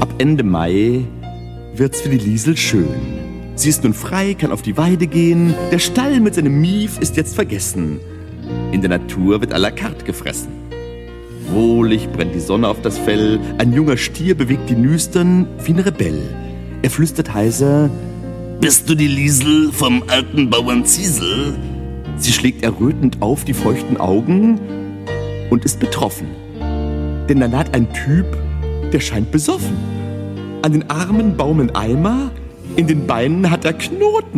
Ab Ende Mai wird's für die Liesel schön. Sie ist nun frei, kann auf die Weide gehen. Der Stall mit seinem Mief ist jetzt vergessen. In der Natur wird à la carte gefressen. Wohlig brennt die Sonne auf das Fell. Ein junger Stier bewegt die Nüstern wie ein Rebell. Er flüstert heiser: Bist du die Liesel vom alten Bauern Ziesel? Sie schlägt errötend auf die feuchten Augen und ist betroffen. Denn da naht ein Typ, der scheint besoffen. An den Armen baumeln Eimer, in den Beinen hat er Knoten.